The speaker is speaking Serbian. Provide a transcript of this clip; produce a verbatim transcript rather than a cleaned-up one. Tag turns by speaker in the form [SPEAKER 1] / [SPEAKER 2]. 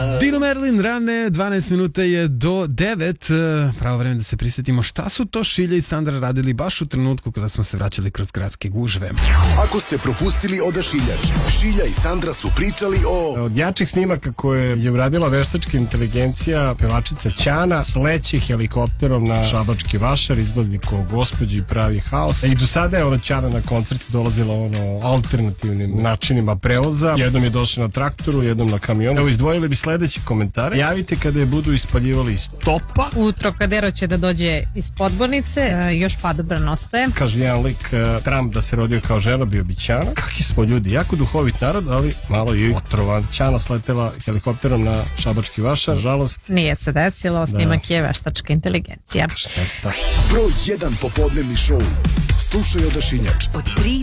[SPEAKER 1] Dino Merlin, rane, dvanaest minuta je do devet. Pravo vreme da se prisjetimo šta su to Šilja i Sandra radili baš u trenutku kada smo se vraćali kroz gradske gužve.
[SPEAKER 2] Ako ste propustili Odašiljač, Šilja i Sandra su pričali o...
[SPEAKER 3] Od jačih snimaka koje je uradila veštačka inteligencija, pevačica Ćana sleće helikopterom na Šabački vašar, izgledi ko gospođi i pravi haos. I do sada je ona Ćana na koncertu dolazila ono alternativnim načinima prevoza. Jednom je došla na traktoru, jednom na kamionu. Evo, izdvojili bi sledeći komentare. Javite kada je budu ispaljivali iz topa.
[SPEAKER 4] U Trokadero će da dođe iz podbornice, još padobran ostaje.
[SPEAKER 3] Kaže jedan lik, Trump da se rodio kao žena bio bi Ćana. Kakvi smo ljudi, jako duhovit narod, ali malo i otrovan. Ćana sletela helikopterom na Šabački vašar, žalost.
[SPEAKER 4] Nije se desilo, snimak je veštačka inteligencija.
[SPEAKER 3] Šteta.
[SPEAKER 2] Broj jedan popodnevni šou. Slušaj Odašiljač.
[SPEAKER 5] Od tri